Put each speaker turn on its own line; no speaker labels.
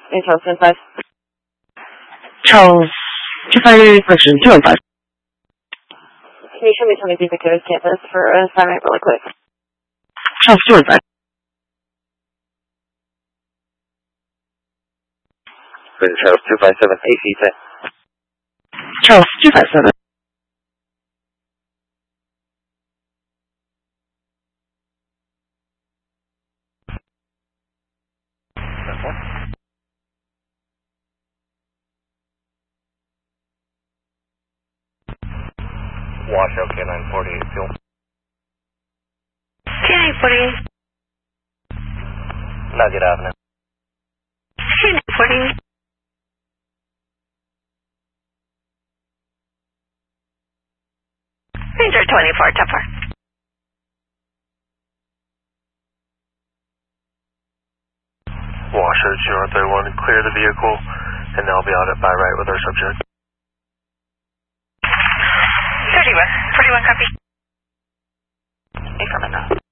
Charles 10-5.
Charles 2-5 correction, 2-5.
Can you show me 23 Victoria's campus for an assignment really quick?
Charles 2-5.
Charles 257, 8 feet 10.
Charles 257.
Washoe K9 48 fuel.
K9 48.
Nugget Avenue.
K9 48. Ranger 24, Tupper.
Washoe 031, clear the vehicle, and they'll be out at by right with our subject.
31 copy.
Affirmative.